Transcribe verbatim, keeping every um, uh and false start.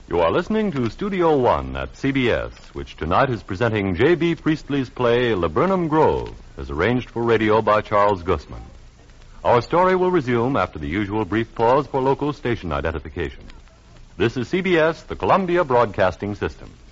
You are listening to Studio One at C B S, which tonight is presenting J B. Priestley's play Laburnum Grove, as arranged for radio by Charles Gusman. Our story will resume after the usual brief pause for local station identification. This is C B S, the Columbia Broadcasting System.